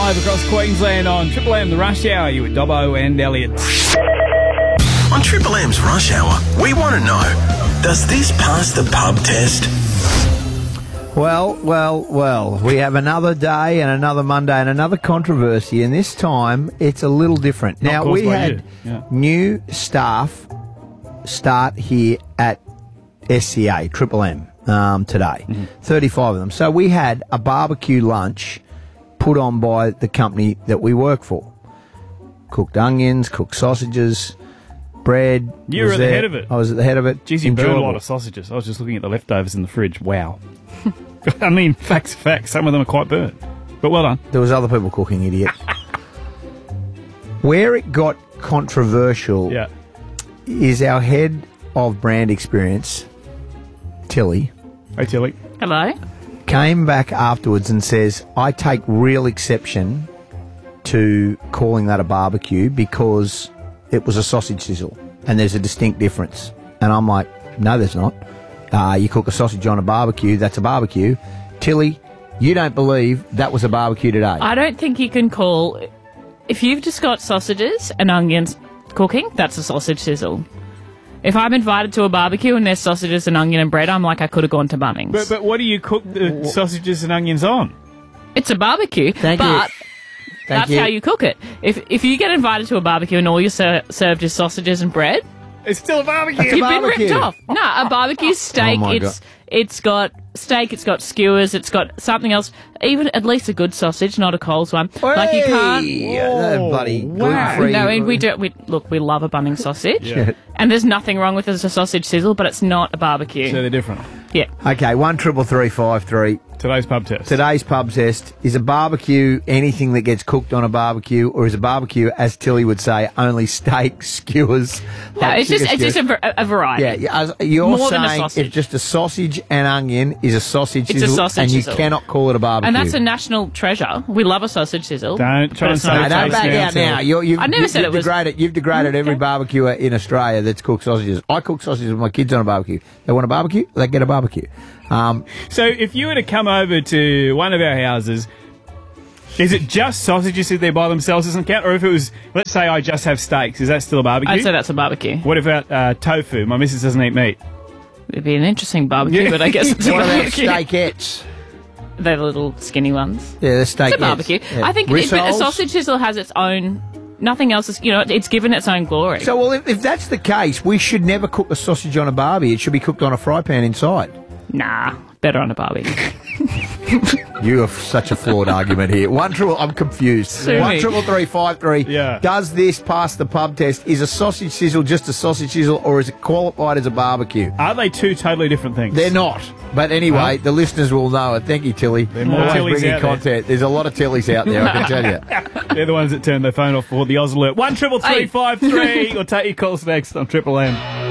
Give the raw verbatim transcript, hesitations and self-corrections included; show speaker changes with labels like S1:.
S1: live across Queensland on Triple M, the Rush Hour. You with Dobbo and Elliot.
S2: On Triple M's Rush Hour, we want to know, does this pass the pub test?
S3: Well, well, well, we have another day and another Monday and another controversy, and this time it's a little different.
S1: Not
S3: now,
S1: caused
S3: we
S1: by
S3: had
S1: you. Yeah.
S3: new staff start here at S C A, Triple M, um, today,
S1: Mm-hmm.
S3: thirty-five of them. So we had a barbecue lunch put on by the company that we work for. Cooked onions, cooked sausages, bread.
S1: You were
S3: was
S1: at the
S3: there.
S1: head of it.
S3: I was at the head of it.
S1: Jeez, you burned a
S3: Enjoyable.
S1: lot of sausages. I was just looking at the leftovers in the fridge. Wow. I mean, facts are facts. Some of them are quite burnt. But well done.
S3: There was other people cooking, idiot. Where it got controversial
S1: Yeah.
S3: is our head of brand experience, Tilly,
S1: Hey, Tilly.
S4: Hello.
S3: came back afterwards and says, I take real exception to calling that a barbecue because it was a sausage sizzle and there's a distinct difference. And I'm like, no, there's not. Uh, you cook a sausage on a barbecue, that's a barbecue. Tilly, you don't believe that was a barbecue today.
S4: I don't think you can call... If you've just got sausages and onions cooking, that's a sausage sizzle. If I'm invited to a barbecue and there's sausages and onion and bread, I'm like, I could have gone to Bunnings.
S1: But, but what do you cook the sausages and onions on?
S4: It's a barbecue,
S3: Thank you.
S4: but
S3: Thank
S4: that's
S3: you.
S4: how you cook it. If if you get invited to a barbecue and all you're ser- served is sausages and bread,
S1: It's still a barbecue.
S3: It's a
S4: you've been
S3: barbecue.
S4: ripped off. No, a barbecue steak,
S3: Oh my
S4: it's it's got steak, it's got skewers, it's got something else. Even at least a good sausage, not a Coles one. Like you can't.
S3: Hey! That bloody
S1: Wow.
S3: gluten-free-
S4: No, and we do. We look. We love a Bunnings sausage,
S1: Yeah.
S4: and there's nothing wrong with it as a sausage sizzle, but it's not a barbecue.
S1: So they're different.
S4: Yeah.
S3: Okay, one triple three five three.
S1: Today's pub test.
S3: Today's pub test is a barbecue anything that gets cooked on a barbecue, or is a barbecue, as Tilly would say, only steak, skewers?
S4: No,
S3: hot
S4: it's just
S3: chicken
S4: it's just a,
S3: skewers?
S4: var- a variety.
S3: Yeah, yeah, as- you're
S4: More than a
S3: saying
S4: sausage.
S3: if just a sausage and onion is a sausage
S4: It's a
S3: sizzle,
S4: sausage
S3: and you
S4: sizzle.
S3: cannot call it a barbecue.
S4: And that's a national treasure. We love a sausage sizzle.
S1: Don't try
S4: but
S1: and
S4: it's
S1: say
S4: not
S3: No,
S4: a
S3: don't
S1: face
S3: back
S1: now,
S3: out now.
S1: Tilly.
S3: You're, you've,
S4: I never
S3: you,
S4: said
S3: you've
S4: it was-
S3: degraded. You've degraded every barbecue in Australia that's cooked sausages. I cook sausages with my kids on a barbecue. They want a barbecue, they get a barbecue. Um,
S1: So if you were to come over to one of our houses, is it just sausages if they're by themselves doesn't count? Or if it was, let's say I just have steaks, is that still a barbecue?
S4: I'd say that's a barbecue.
S1: What about uh, tofu? My missus doesn't eat meat.
S4: It'd be an interesting barbecue,
S1: Yeah.
S4: but I guess it's a
S3: what about
S4: barbecue.
S3: steakettes?
S4: They're the little skinny ones.
S3: Yeah, the steak.
S4: It's a barbecue. I think it, but a
S3: Rissoles?
S4: sausage sizzle has its own. Nothing else is. You know, it's given its own glory.
S3: So, well, if, if that's the case, we should never cook a sausage on a barbie. It should be cooked on a fry pan inside.
S4: nah, better on a barbecue.
S3: You have such a flawed argument here. One triple, I'm confused.
S4: Sue
S3: One
S4: me.
S3: triple three five three.
S1: Yeah.
S3: Does this pass the pub test? Is a sausage sizzle just a sausage sizzle, or is it qualified as a barbecue?
S1: Are they two totally different things?
S3: They're not. But anyway,
S1: Well-
S3: the listeners will know it. Thank you, Tilly.
S1: There are more
S3: Always
S1: Tillys
S3: bringing
S1: out there.
S3: content. There's a lot of Tillys out there, I can tell you.
S1: They're the ones that turn their phone off for the Oz alert. One triple three five three. We'll take your calls next on Triple M.